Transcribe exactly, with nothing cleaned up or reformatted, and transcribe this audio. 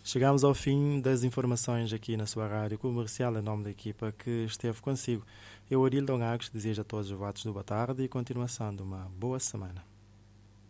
Chegamos ao fim das informações aqui na sua rádio comercial, em nome da equipa que esteve consigo. Eu, Arildo Agos, desejo a todos os votos do boa tarde e continuação de uma boa semana.